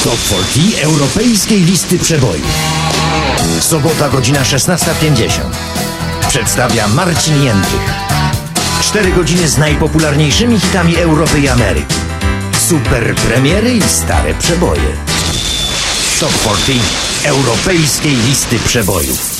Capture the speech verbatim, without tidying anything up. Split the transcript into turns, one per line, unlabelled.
Top czterdzieści europejskiej listy przebojów. Sobota, godzina szesnasta pięćdziesiąt. Przedstawia Marcin Jędrych. Cztery godziny z najpopularniejszymi hitami Europy i Ameryki. Super premiery i stare przeboje. Top czterdzieści europejskiej listy przebojów.